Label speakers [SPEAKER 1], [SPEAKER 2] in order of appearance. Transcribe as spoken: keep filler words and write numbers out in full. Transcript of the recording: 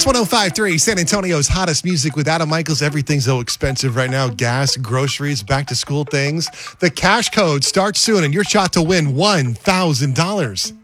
[SPEAKER 1] Hits one oh five point three, San Antonio's hottest music with Adam Michaels. Everything's so expensive right now. Gas, groceries, back to school things. The cash code starts soon and your shot to win one thousand dollars.